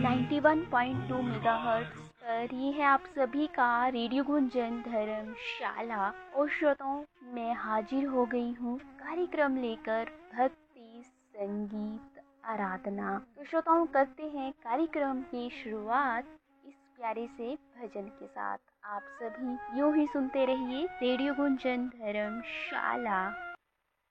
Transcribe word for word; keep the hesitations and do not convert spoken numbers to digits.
Ninety one point two megahertz पर ये है आप सभी का रेडियो गुंजन धर्मशाला। और श्रोताओं, मैं हाजिर हो गई हूँ कार्यक्रम लेकर, भक्ति संगीत आराधना। तो श्रोताओं, करते हैं कार्यक्रम की शुरुआत इस प्यारे से भजन के साथ। आप सभी यूं ही सुनते रहिए रेडियो गुंजन धर्मशाला।